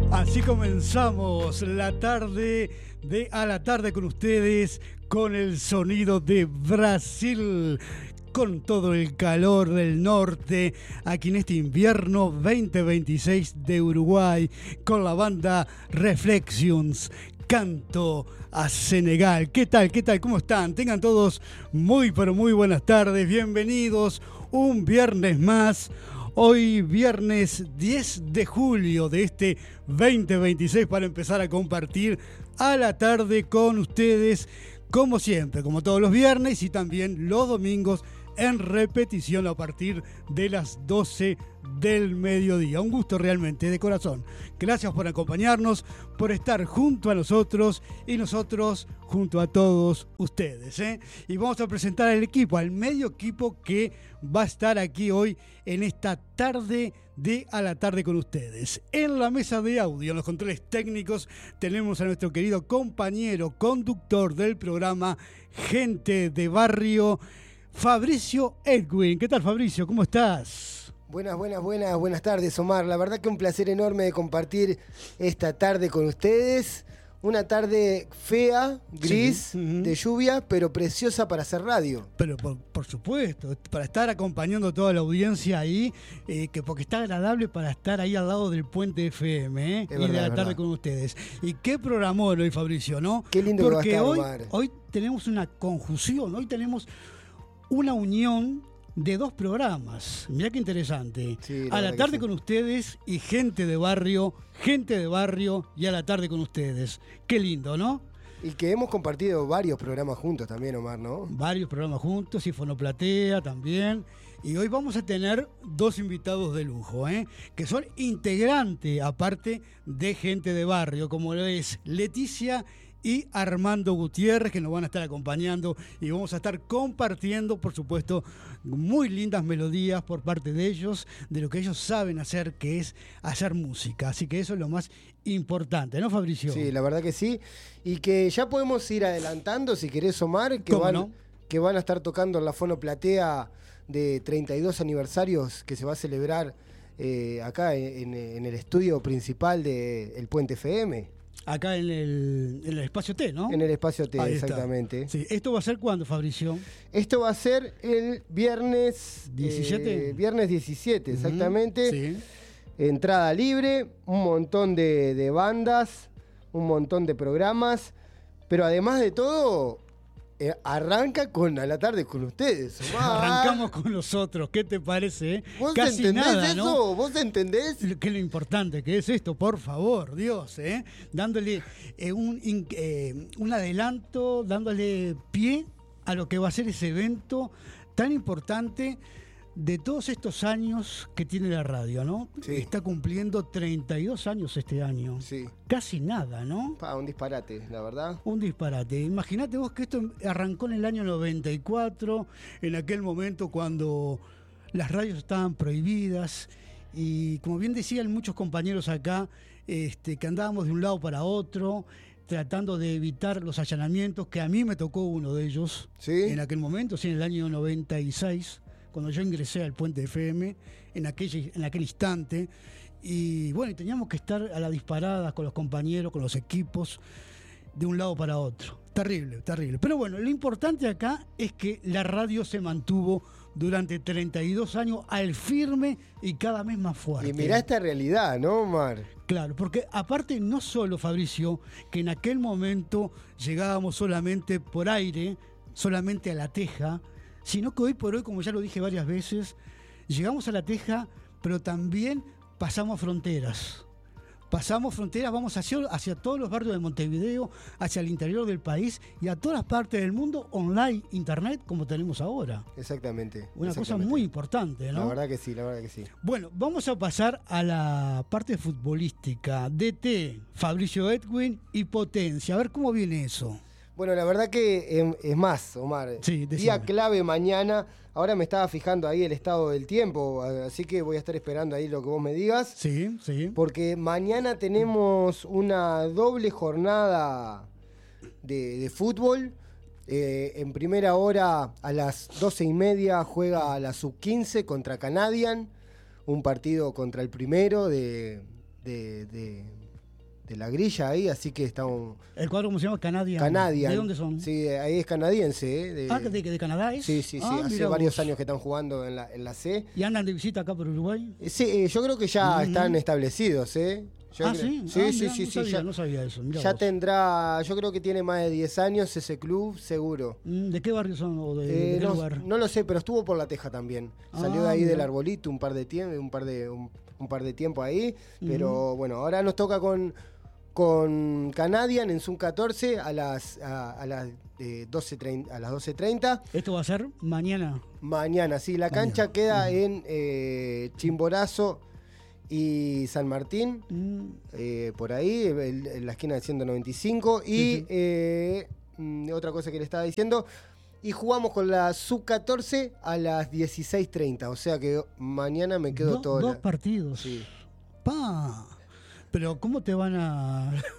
Así comenzamos la tarde de A la Tarde con ustedes, con el sonido de Brasil, con todo el calor del norte, aquí en este invierno 2026 de Uruguay, con la banda Reflections, Canto a Senegal. ¿Qué tal? ¿Qué tal? ¿Cómo están? Tengan todos muy, pero muy buenas tardes, bienvenidos un viernes más. Hoy viernes 10 de julio de este 2026 para empezar a compartir a la tarde con ustedes, como siempre, como todos los viernes y también los domingos en repetición a partir de las 12 del mediodía. Un gusto realmente, de corazón. Gracias por acompañarnos, por estar junto a nosotros y nosotros junto a todos ustedes, Y vamos a presentar al equipo, al medio equipo que va a estar aquí hoy en esta tarde de A la Tarde con ustedes. En la mesa de audio, en los controles técnicos, tenemos a nuestro querido compañero, conductor del programa Gente de Barrio, Fabricio Edwin. ¿Qué tal, Fabricio? ¿Cómo estás? Buenas tardes, Omar. La verdad que un placer enorme de compartir esta tarde con ustedes. Una tarde fea, gris, sí, de lluvia, pero preciosa para hacer radio. Pero por supuesto, para estar acompañando a toda la audiencia ahí, porque está agradable para estar ahí al lado del Puente FM, y de la tarde con ustedes. Y qué programón hoy, Fabricio, ¿no? Qué lindo porque que va a estar, Omar. Hoy tenemos una conjunción, hoy tenemos una unión de dos programas. Mirá qué interesante. Sí, a la tarde con ustedes y Gente de Barrio y a la tarde con ustedes. Qué lindo, ¿no? Y que hemos compartido varios programas juntos también, Omar, ¿no? Varios programas juntos y Fonoplatea también. Y hoy vamos a tener dos invitados de lujo, que son integrantes, aparte de Gente de Barrio, como lo es Leticia y Armando Gutiérrez, que nos van a estar acompañando y vamos a estar compartiendo, por supuesto, muy lindas melodías por parte de ellos, de lo que ellos saben hacer, que es hacer música. Así que eso es lo más importante, ¿no, Fabricio? Sí, la verdad que sí. Y que ya podemos ir adelantando, si querés, Omar, que van a estar tocando en la Fonoplatea de 32 aniversarios que se va a celebrar acá en el estudio principal del Puente FM. Acá en el Espacio T, ¿no? En el Espacio T, ahí exactamente. Sí. ¿Esto va a ser cuándo, Fabricio? Esto va a ser el viernes 17. Viernes 17, exactamente. Sí. Entrada libre, un montón de bandas, un montón de programas, pero además de todo, arranca con A la Tarde con ustedes, Omar. Arrancamos con nosotros, ¿qué te parece? ¿Vos Casi entendés nada, eso? ¿no? ¿Vos entendés? ¿Qué es lo importante que es esto? Por favor, Dios, dándole un adelanto, dándole pie a lo que va a ser ese evento tan importante de todos estos años que tiene la radio, ¿no? Sí. Está cumpliendo 32 años este año. Sí. Casi nada, ¿no? Un disparate, la verdad. Un disparate. Imagínate vos que esto arrancó en el año 94, en aquel momento cuando las radios estaban prohibidas y, como bien decían muchos compañeros acá, que andábamos de un lado para otro tratando de evitar los allanamientos, que a mí me tocó uno de ellos. ¿Sí? En aquel momento, sí, en el año 96, cuando yo ingresé al Puente FM, en aquel instante, y bueno, teníamos que estar a la disparada con los compañeros, con los equipos, de un lado para otro. Terrible, terrible. Pero bueno, lo importante acá es que la radio se mantuvo durante 32 años al firme y cada vez más fuerte. Y mirá esta realidad, ¿no, Omar? Claro, porque aparte no solo, Fabricio, que en aquel momento llegábamos solamente por aire, solamente a La Teja, sino que hoy por hoy, como ya lo dije varias veces, llegamos a La Teja, pero también pasamos fronteras. Vamos hacia todos los barrios de Montevideo, hacia el interior del país y a todas partes del mundo, online, internet, como tenemos ahora. Exactamente. Una cosa muy importante, ¿no? La verdad que sí, la verdad que sí. Bueno, vamos a pasar a la parte futbolística. DT, Fabricio Edwin y Potencia. A ver cómo viene eso. Bueno, la verdad que es más, Omar. Sí, día clave mañana. Ahora me estaba fijando ahí el estado del tiempo, así que voy a estar esperando ahí lo que vos me digas. Sí, sí. Porque mañana tenemos una doble jornada de fútbol. En primera hora, a las 12:30, juega la Sub-15 contra Canadian. Un partido contra el primero de la grilla ahí, así que estamos... ¿El cuadro cómo se llama? Canadian. ¿De dónde son? Sí, ahí es canadiense. ¿De Canadá es? Sí, hace varios años que están jugando en la C. ¿Y andan de visita acá por Uruguay? Sí, yo creo que ya están establecidos, ¿sí? Sí. No sabía eso. Ya tendrá, yo creo que tiene más de 10 años ese club, seguro. ¿De qué barrio son o de qué lugar? No lo sé, pero estuvo por La Teja también. Salió de ahí del Arbolito un par de tiempo ahí, pero bueno, ahora nos toca con Canadian en Zoom 14 a las 12:30. ¿Esto va a ser mañana? Mañana, sí. La cancha queda en Chimborazo y San Martín, por ahí, en la esquina del 195. Y otra cosa que le estaba diciendo, y jugamos con la Sub-14 a las 16:30. O sea que mañana me quedo todo. Dos partidos. Sí. Pero ¿cómo te van a